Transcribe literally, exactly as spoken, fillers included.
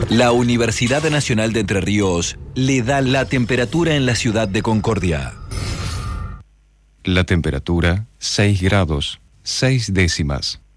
La Universidad Nacional de Entre Ríos le da la temperatura en la ciudad de Concordia. La temperatura, seis grados, seis décimas.